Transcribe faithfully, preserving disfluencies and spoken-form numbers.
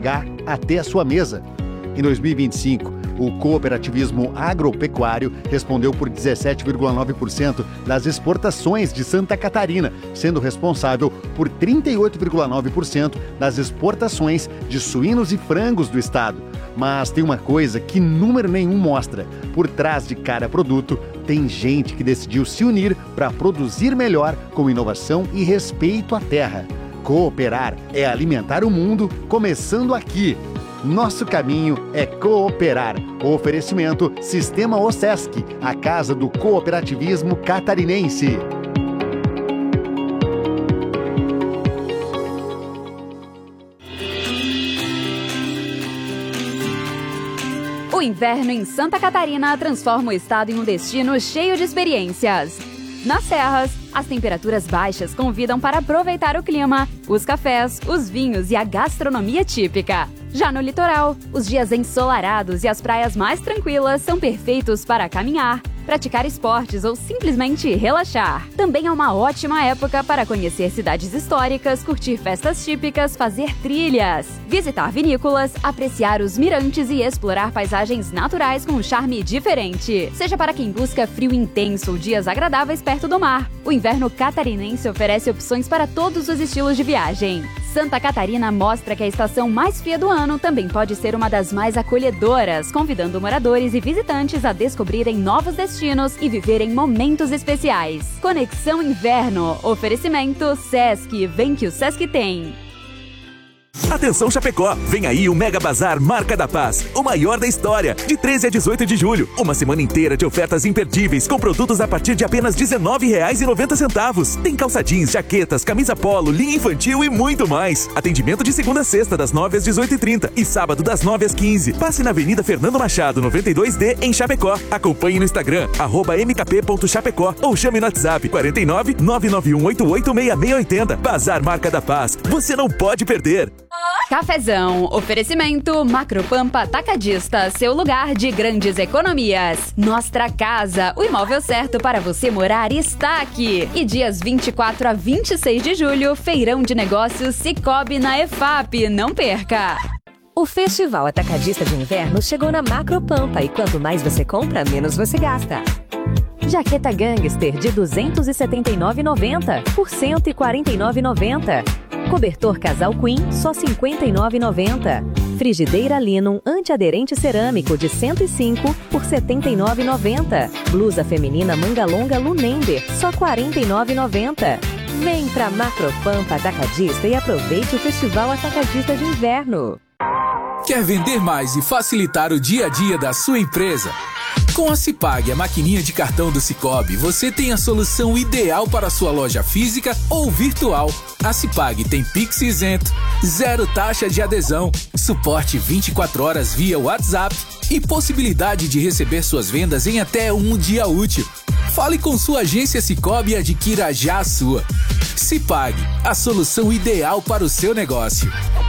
chegar até a sua mesa. Em dois mil e vinte e cinco, o cooperativismo agropecuário respondeu por dezessete vírgula nove por cento das exportações de Santa Catarina, sendo responsável por trinta e oito vírgula nove por cento das exportações de suínos e frangos do estado. Mas tem uma coisa que número nenhum mostra. Por trás de cada produto, tem gente que decidiu se unir para produzir melhor com inovação e respeito à terra. Cooperar é alimentar o mundo, começando aqui. Nosso caminho é cooperar. O oferecimento Sistema OSESC, a casa do cooperativismo catarinense. O inverno em Santa Catarina transforma o estado em um destino cheio de experiências. Nas serras, as temperaturas baixas convidam para aproveitar o clima, os cafés, os vinhos e a gastronomia típica. Já no litoral, os dias ensolarados e as praias mais tranquilas são perfeitos para caminhar, praticar esportes ou simplesmente relaxar. Também é uma ótima época para conhecer cidades históricas, curtir festas típicas, fazer trilhas, visitar vinícolas, apreciar os mirantes e explorar paisagens naturais com um charme diferente. Seja para quem busca frio intenso ou dias agradáveis perto do mar, o inverno catarinense oferece opções para todos os estilos de viagem. Santa Catarina mostra que a estação mais fria do ano também pode ser uma das mais acolhedoras, convidando moradores e visitantes a descobrirem novos destinos e viverem momentos especiais. Conexão Inverno. Oferecimento Sesc. Vem que o Sesc tem. Atenção Chapecó, vem aí o Mega Bazar Marca da Paz, o maior da história, de treze a dezoito de julho. Uma semana inteira de ofertas imperdíveis, com produtos a partir de apenas dezenove reais e noventa centavos. Tem calça jeans, jaquetas, camisa polo, linha infantil e muito mais. Atendimento de segunda a sexta, das nove às dezoito e trinta e sábado das nove às quinze. Passe na Avenida Fernando Machado, noventa e dois D, em Chapecó. Acompanhe no Instagram, arroba m k p ponto chapecó ou chame no WhatsApp quarenta e nove, nove nove um oito oito, seis seis oito zero. Bazar Marca da Paz, você não pode perder. Cafezão. Oferecimento Macropampa Atacadista, seu lugar de grandes economias. Nostra Casa, o imóvel certo para você morar está aqui. E dias vinte e quatro a vinte e seis de julho, feirão de negócios Cicobi na E F A P. Não perca! O Festival Atacadista de Inverno chegou na Macropampa e quanto mais você compra, menos você gasta. Jaqueta Gangster de duzentos e setenta e nove reais e noventa centavos por cento e quarenta e nove reais e noventa centavos. Cobertor Casal Queen, só cinquenta e nove reais e noventa centavos. Frigideira Linum antiaderente cerâmico de cento e cinco por setenta e nove reais e noventa centavos. Blusa feminina manga longa Lunender, só quarenta e nove reais e noventa centavos. Vem pra Macropampa Atacadista e aproveite o Festival Atacadista de Inverno. Quer vender mais e facilitar o dia a dia da sua empresa? Com a Cipag, a maquininha de cartão do Cicobi, você tem a solução ideal para a sua loja física ou virtual. A Cipag tem Pix isento, zero taxa de adesão, suporte vinte e quatro horas via WhatsApp e possibilidade de receber suas vendas em até um dia útil. Fale com sua agência Cicobi e adquira já a sua. Cipag, a solução ideal para o seu negócio.